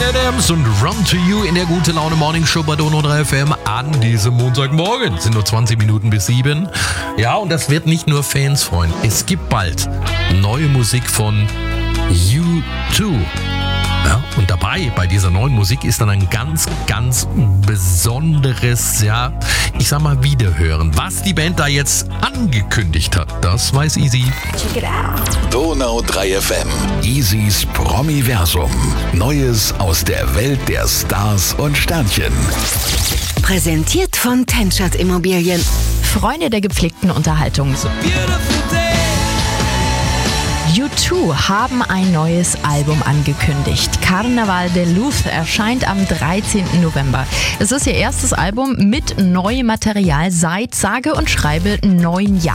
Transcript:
Adams und Run to You in der Gute Laune Morning Show bei Donau 3 FM an diesem Montagmorgen. Es sind nur 20 Minuten bis 7. Ja, und das wird nicht nur Fans freuen. Es gibt bald neue Musik von U2. Ja, und dabei, bei dieser neuen Musik, ist dann ein ganz, ganz besonderes, ich sag mal, Wiederhören. Was die Band da jetzt angekündigt hat, das weiß Easy. Check it out. Donau 3 FM. Easys Promiversum. Neues aus der Welt der Stars und Sternchen. Präsentiert von Tenschert Immobilien. Freunde der gepflegten Unterhaltung. U2 haben ein neues Album angekündigt. Carnaval de Luz erscheint am 13. November. Es ist ihr erstes Album mit neuem Material seit sage und schreibe 9 Jahren.